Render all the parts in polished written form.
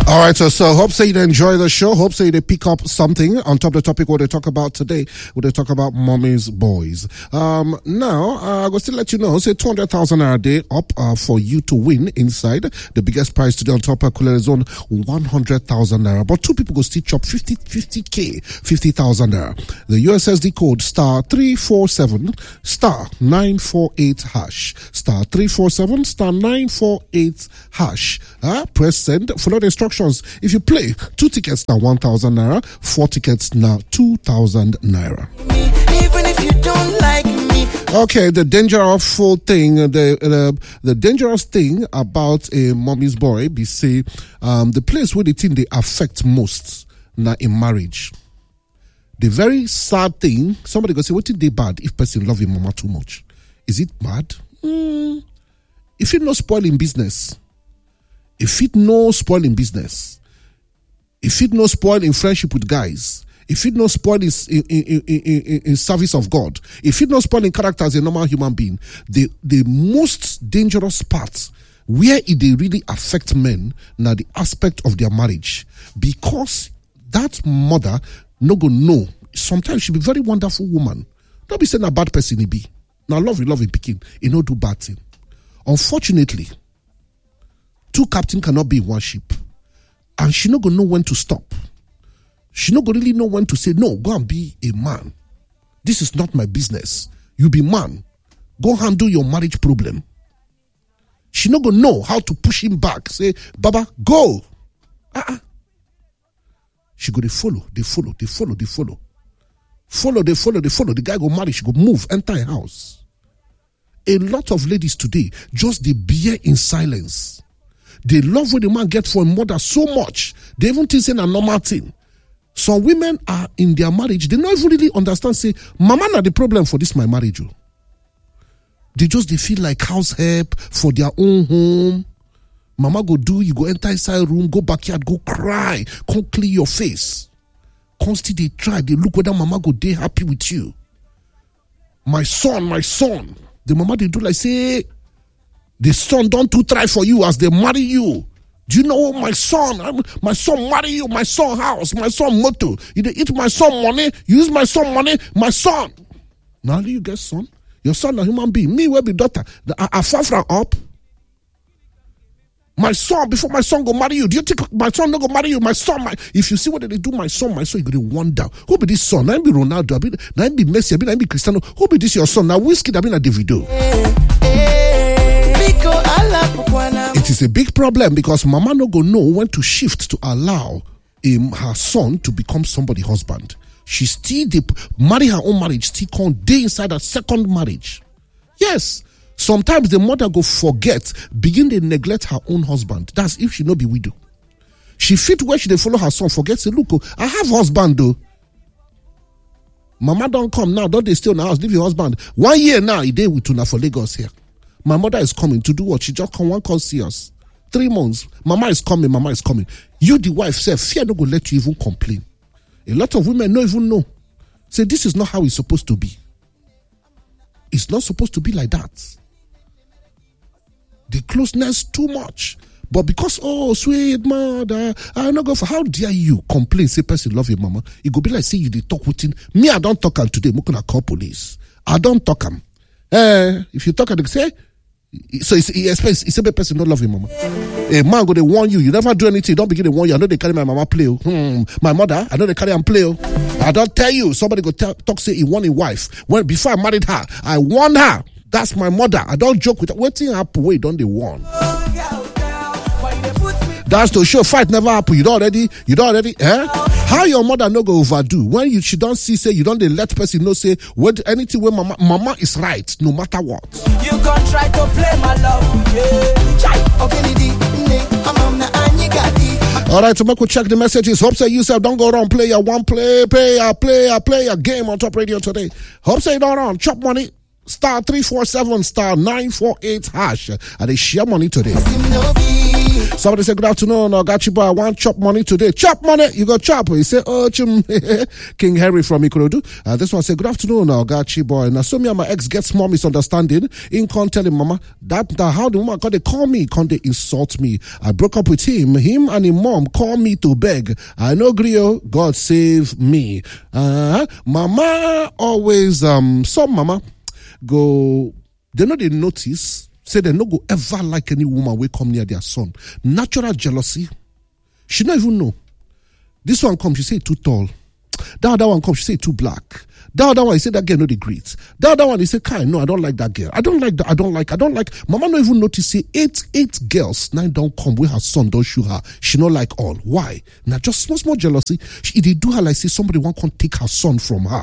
All right, so hope so you enjoy the show. Hope so you pick up something on top of the topic what they talk about today. What they talk about mommy's boys. Now, I will still let you know, say 200,000 a day up for you to win inside. The biggest prize today on top of Cooler Zone, 100,000 naira. But two people go still chop 50,000 naira. The USSD code star 347 star 948 hash. Star 347 star 948 hash. Press send. Follow the instructions. If you play, 2 tickets now 1,000 naira, 4 tickets now 2,000 naira. Even if you don't like me. Okay, the dangerous thing, the dangerous thing about a mommy's boy be say, the place where the thing they affect most now in marriage. The very sad thing, somebody go say, what is they bad if person love him mama too much? Is it bad? If it not spoiling business. If it no spoil in business, if it no spoil in friendship with guys, if it no spoil in service of God, if it no spoil in character as a normal human being, the most dangerous part where it they really affect men now the aspect of their marriage, because that mother no go know. Sometimes she be very wonderful woman. Don't be saying a bad person he be. Now love you picking. He no do bad thing. Unfortunately, two captains cannot be in one ship. And she not gonna know when to stop. She not gonna really know when to say, no, go and be a man. This is not my business. You be man. Go handle your marriage problem. She not gonna know how to push him back. Say, Baba, go. She go, they follow. Follow. The guy go marry, she go move, enter a house. A lot of ladies today, just they bear in silence. They love what the man get for a mother so much. They even think it's a normal thing. Some women are in their marriage. They don't even really understand. Say, mama not the problem for this my marriage. They feel like house help for their own home. Mama go do, you go enter inside room, go backyard, go cry, come clean your face. Constantly they try, they look whether mama go dey happy with you. My son. The mama they do like say, the son don't too try for you as they marry you. Do you know my son marry you, my son house, my son motor. You dey eat my son money, use my son money, my son. Now you get son. Your son a human being. Me will be daughter. I far from up. My son, before my son go marry you, do you think my son not go marry you? My son, if you see what they do, my son, you go to wonder. Who be this son? I be Ronaldo, I be Messi, I be Cristiano. Who be this your son? Now Whiskey, I be na Davido. It is a big problem because mama no go know when to shift to allow her son to become somebody's husband. She still marry her own marriage, still can't day inside her second marriage. Yes, sometimes the mother go forget, begin to neglect her own husband. That's if she no be widow. She fit where she dey follow her son, forget say, look, I have husband though. Mama don't come now, don't they stay in the house, leave your husband. 1 year now, he dey with una for Lagos here. My mother is coming to do what? She just come see us. 3 months. Mama is coming. You, the wife, say, fear no go let you even complain. A lot of women don't even know. Say, this is not how it's supposed to be. It's not supposed to be like that. The closeness too much. But because, oh, sweet mother, I not go for, how dare you complain, say person love your mama? It go be like, say you dey talk with him. Me, I don't talk him today. I'm going to call police. I don't talk him. If you talk and they say, so he expects, he say the person don't love him, mama. A man go they warn you, you never do anything, don't begin to warn you. I know they carry my mama play. My mother, I know they carry and play. I don't tell you, somebody go talk say he want a wife. When before I married her, I warned her. That's my mother. I don't joke with her. What thing happen? Wait, don't they warn? That's to show fight never happen. You don't already, How your mother no go overdo when she don't see say you don't let person know say what anything where mama is right no matter what. You can try to play my love. All right, so we'll check the messages. Hope say you don't go around play your game on Top Radio today. Hope say you don't run chop money. Star 347 star 948 hash and they share money today. Somebody say, good afternoon, Ogachi boy, I want chop money today. Chop money, you go chop. He say, oh, King Harry from Ikorodu. This one say, good afternoon, Ogachi boy. Now, so me and my ex get small misunderstanding. In con telling mama that how the woman can they call me, can they insult me. I broke up with him. Him and his mom call me to beg. I know Grio, God save me. Mama always, some mama go, they know they notice. Say they no go ever like any woman will come near their son. Natural jealousy. She don't even know. This one comes, she say too tall. That other one comes, she say too black. That other one, he say that girl no the great. That other one, he say, Kai, no, I don't like that girl. I don't like that. I don't like. Mama don't even notice, say, eight girls, 9 don't come where her son don't shoot her. She not like all. Why? Now just small jealousy. They do her like say somebody want to take her son from her.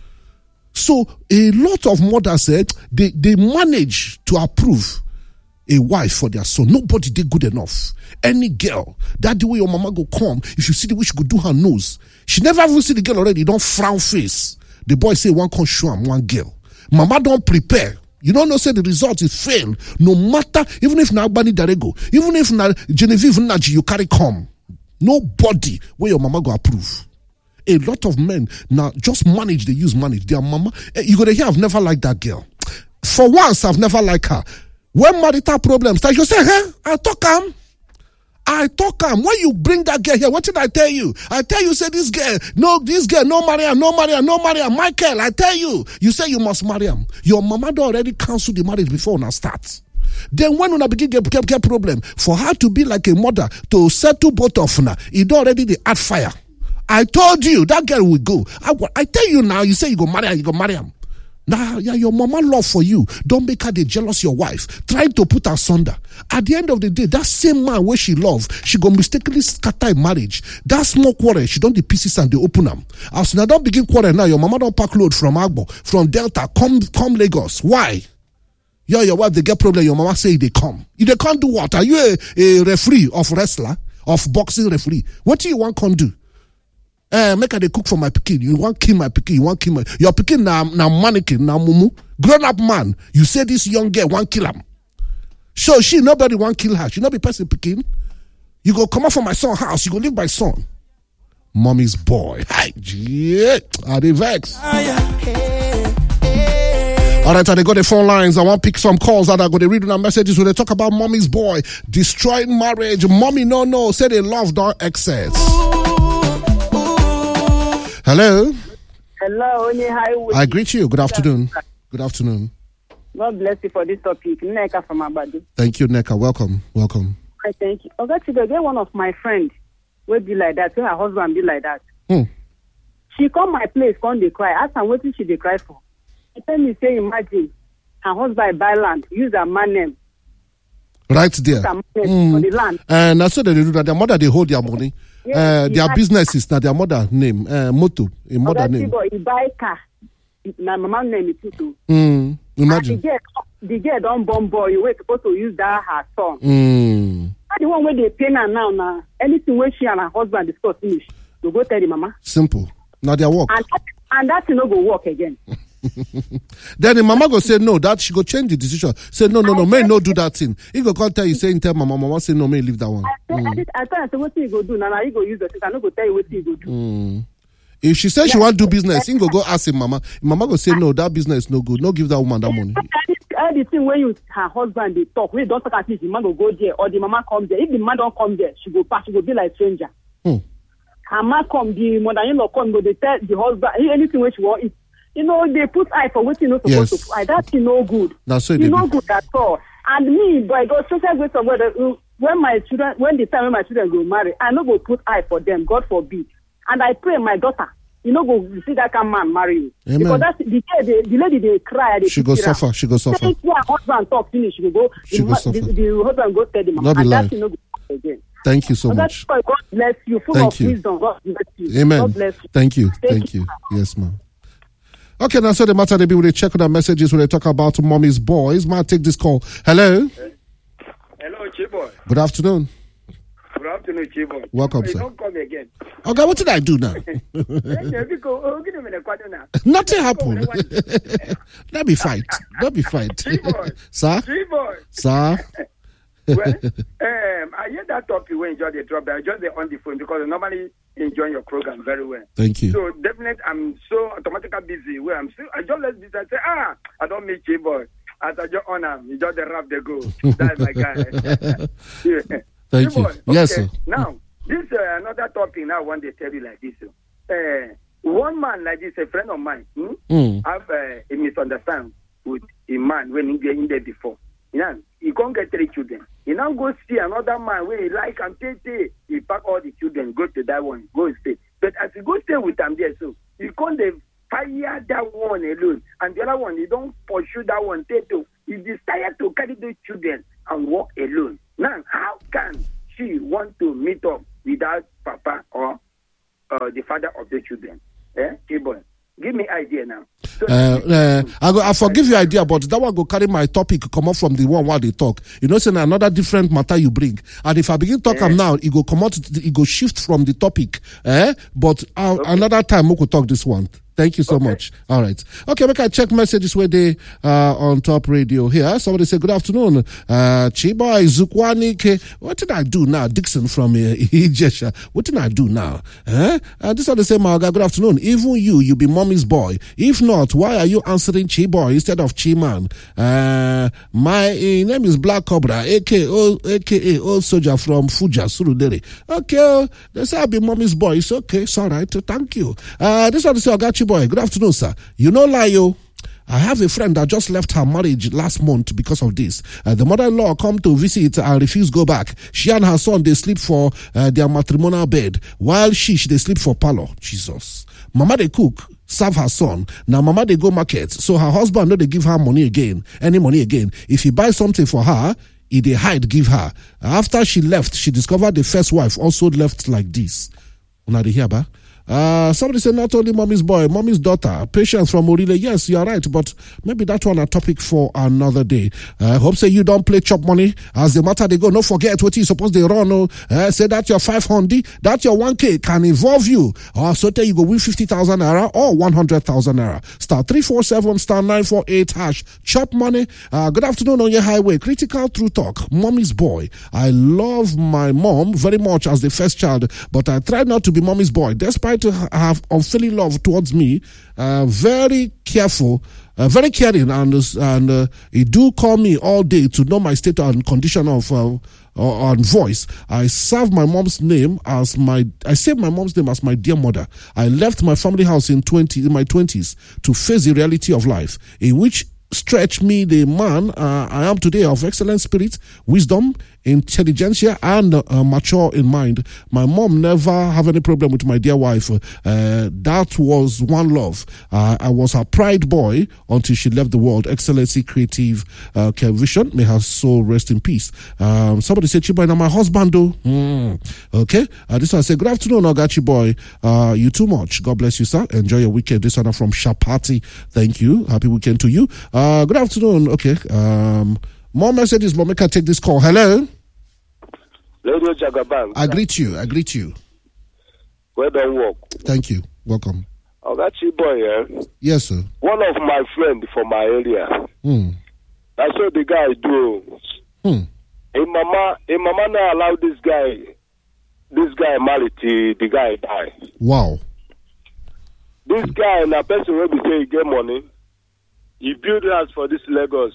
So a lot of mothers said they manage to approve a wife for their son. Nobody did good enough. Any girl, that the way your mama go come, if you see the way she go do her nose, she never even see the girl already, don't frown face. The boy say one can show him one girl. Mama don't prepare. You don't know say the result is fail. No matter, even if na Agbani Darego, even if na Genevieve Naji you carry come, nobody where your mama go approve. A lot of men now just manage, they use manage their mama. You gotta hear, I've never liked that girl. For once, I've never liked her. When marital problems start, you say, I talk am. When you bring that girl here, what did I tell you? I tell you, say this girl, no marry am. Michael, I tell you. You say you must marry him. Your mama don't already cancel the marriage before una start. Then when una begin get problem, for her to be like a mother, to settle both of una, it already they add fire. I told you that girl will go. I tell you now, you say you go marry him. Now, your mama love for you. Don't make her the jealous your wife. Trying to put her asunder. At the end of the day, that same man where she love, she go mistakenly scatter a marriage. That small quarrel, she don't the pieces and they open them. As now don't begin quarrel now, your mama don't pack load from Agbo, from Delta, come Lagos. Why? Your wife, they get problem, your mama say they come. If they can't do what? Are you a referee of wrestler, of boxing referee? What do you want can do? Make her they cook for my pikin. You want kill my pikin. Your pikin now mannequin, now mumu. Grown up man. You say this young girl want kill him. So nobody want kill her. She not be person pikin. You go come out from my son's house. You go live by son. Mommy's boy. Hi, yeah. Are they vex? All right, they got the phone lines. I want to pick some calls that are going to read our messages when they talk about mommy's boy destroying marriage. Mommy, no. Say they love don't excess. Hello. Hello, I greet you. Good afternoon. Good afternoon. God bless you for this topic. Neka from Abadi. Thank you, Neka. Welcome. I thank you. Okay, one of my friends will be like that. Her husband be like that. She come my place, come they cry. Ask her what she they cry for. She tell me, say, imagine her husband buy land, use her man name. Right there. For the land. And that's what they do that. Their mother they hold their money. Yes, their businesses now their mother name, motto, a mother name. He buy car. My mama name is too. Imagine. The girl don't bomb boy. You were supposed to use that her son. The one where they pay now. Anything where she and her husband discuss finish, you go tell the mama. Simple. Now they work. And that you no go work again. Then the mama go say no, that she go change the decision. Say no, may no do that thing. He go call tell you, say tell mama say no, may leave that one. I say what you go do now you go use the thing. I no go tell you what you go do. If she says she want to do business, he go ask him mama. Mama go say no, that business no good. No give that woman that money. Anything when you her husband they talk, we don't talk at least the man will go there or the mama come there. If the man don't come there, she go back, she go be like stranger. Her man come, the mother-in-law come, go they tell the husband anything when she want it. You know, they put eye for what you know supposed to put eye. That's no good. That's so you no good at all. And me, by God, social grace of God, when the time when my children go marry, I no go put eye for them, God forbid. And I pray my daughter, you know, go see that kind man marry you. Amen. Because that's the lady they cry. She go suffer. If her husband talk finish, she go. The husband go tell the mama. And that's no good again. Thank you so much. That's why God bless you. Full of wisdom. God bless you. Amen. God bless you. Thank you. Yes, ma'am. Okay, now so the matter they be when they check on our messages when they talk about mommy's boys. Man, take this call. Hello. Hello, Chiboy. Good afternoon. Good afternoon, Chiboy. Welcome, sir. Don't come again. Okay, what did I do now? Nothing happened. Let me fight. Chiboy. Sir? Chiboy. Sir? Well, I hear that topic when you enjoy the drop. I just on the phone because I normally enjoy your program very well. Thank you. So definitely, I'm so automatically busy. Where I just let this. I say, I don't meet Chiboy. As I just honor, you just the rap the go. That's my guy. Yeah. Thank you. Okay. Yes, sir. Now, this another topic. Now, I want to tell you like this. One man like this, a friend of mine, have a misunderstanding with a man when he get in there before. You know, he can't get 3 children. He now go see another man where he like and take. He pack all the children, go to that one, go and stay. But as he go stay with them there, so he can't fire that one alone, and the other one he don't pursue that one. He decided to carry those children and walk alone. Now, how can she want to meet up without papa or the father of the children? Chiboy, give me idea now. So I forgive you idea, but that one go carry my topic come up from the one while they talk. You know, saying another different matter you bring, and if I begin talk now, it go come out, it go shift from the topic. But another time we could talk this one. Thank you so much. All right. Okay, we can check messages where they on Top Radio here. Somebody say, good afternoon. Chiboy Zukwani. What did I do now? Dixon from Ijesha. What did I do now? This one they say, Maga, good afternoon. Even you be mommy's boy. If not, why are you answering Chiboy instead of Chiman? My name is Black Cobra, aka old soldier from Fuja, Surulere. Okay, they say I'll be mommy's boy. It's okay. It's all right. Thank you. This one they say, I got you. Boy, good afternoon, sir. You know, Layo, I have a friend that just left her marriage last month because of this. The mother-in-law come to visit and refuse go back. She and her son, they sleep for their matrimonial bed, while she they sleep for parlor. Jesus. Mama, they cook, serve her son. Now, mama, they go market. So her husband, no, they give her money again, any money again. If he buys something for her, he they hide, give her. After she left, she discovered the first wife also left like this. Una they hear ba? Somebody said not only mommy's boy, mommy's daughter. Patience from Orile. Yes, you are right, but maybe that one a topic for another day. Hope say you don't play chop money as the matter they go. Don't forget what you supposed to run. Say that your 500, that your 1K can involve you. Or so tell you go win 50,000 naira or 100,000 naira. Star 347 star 948 hash. Chop money. Good afternoon on your highway. Critical True Talk. Mommy's boy. I love my mom very much as the first child, but I try not to be mommy's boy. Despite to have unfailing love towards me, very careful, very caring, and he do call me all day to know my state and condition of on voice. I saved my mom's name as my dear mother. I left my family house in my 20s to face the reality of life, in which stretch me the man I am today, of excellent spirit, wisdom, intelligentsia, and mature in mind. My mom never have any problem with my dear wife. That was one love. I was her pride boy until she left the world. Excellency, creative, vision. May her soul rest in peace. Somebody said, Chiboy, now my husband though. Okay. This one said, good afternoon, Ogachi boy. You too much. God bless you, sir. Enjoy your weekend. This one from Shapati. Thank you. Happy weekend to you. Good afternoon. Okay. More messages, but we can take this call. Hello. Radio Jagaban. I greet you. Well done work. Thank you. Welcome. Ogachi boy, Yes, sir. one of my friends from my area. That's what the guy do. A mama now allow this guy marry till the guy die. Wow. This guy na person will be say he get money. He build house for this Lagos.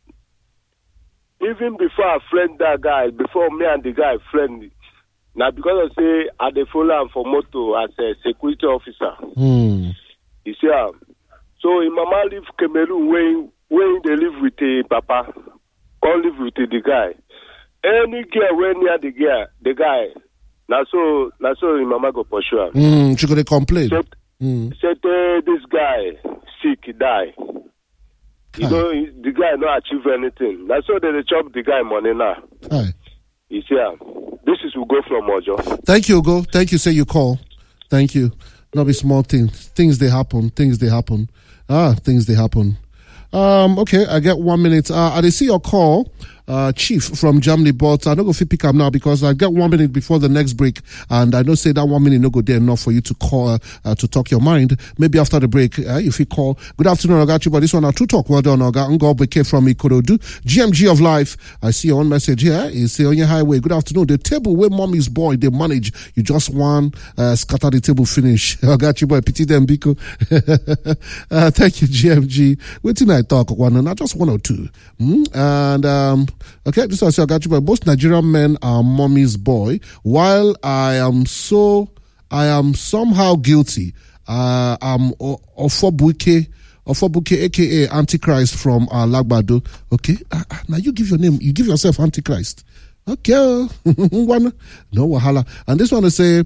Even before I friend that guy, before me and the guy friend, now because I say I dey follow him for motor as a security officer. You see, so his mama live Cameroon when they live with the papa, can't live with the guy. Any girl when near the guy, now so his mama go pursue him. She gonna complain. Said this guy sick, he die. You know, the guy not achieve anything. That's why they chop the guy money now. Hi. You see, this is we go from Ojo. Thank you, Ugo. Thank you, say you call. Thank you. Not be small thing. Things they happen. Things they happen. Okay, I get 1 minute. I see your call. Chief from Germany, but I don't go fit pick up now because I get 1 minute before the next break, and I know say that 1 minute no go there enough for you to call to talk your mind. Maybe after the break, if you call. Good afternoon, Oga, but this one True Talk. Well done, Oga. Ngobeke from Ikorodu. GMG of Life. I see your own message here. You say on your highway. Good afternoon. The table where mommy's boy they manage. You just want scatter the table finish. Oga boy, pity them biko. Thank you, GMG. Wait till I talk one, not just one or two. And okay, this is Oga boy. Most Nigerian men are mommy's boy. While I am somehow guilty. I'm Ofobuke, aka Antichrist from Lagbado. Okay, now you give your name, you give yourself Antichrist. Okay, one, no wahala. And this one to say,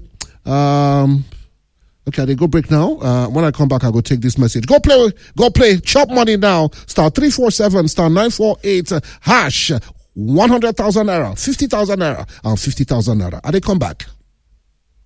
okay, they go break now. When I come back, I'll go take this message. Go play, chop money now. Star 347, star 948, hash 100,000 naira, 50,000 naira, and 50,000 naira. And they come back.